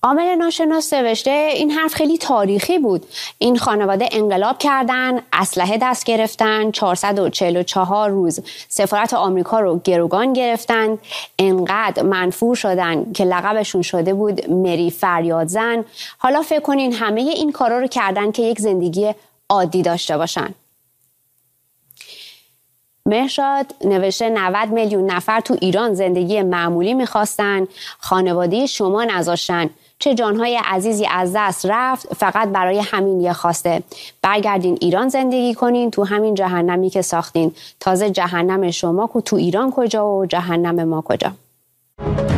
عامل ناشناس نوشته این حرف خیلی تاریخی بود. این خانواده انقلاب کردن، اسلحه دست گرفتن، 444 روز سفارت آمریکا رو گروگان گرفتن، انقدر منفور شدن که لقبشون شده بود مری فریادزن. حالا فکر کنین همه این کارا رو کردن که یک زندگی عادی داشته باشن. مهرشاد نوشته 90 میلیون نفر تو ایران زندگی معمولی میخواستن، خانواده شما نذاشتن. چه جانهای عزیزی از دست رفت فقط برای همین یه خواسته. برگردین ایران زندگی کنین تو همین جهنمی که ساختین. تازه جهنم شما تو ایران کجا و جهنم ما کجا؟